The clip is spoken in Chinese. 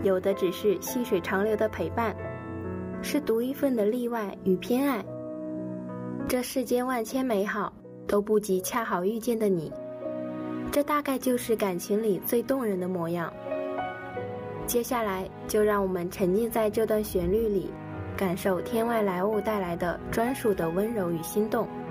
有的只是细水长流的陪伴，是独一份的例外与偏爱。这世间万千美好，都不及恰好遇见的你。这大概就是感情里最动人的模样。接下来就让我们沉浸在这段旋律里，感受天外来物带来的专属的温柔与心动。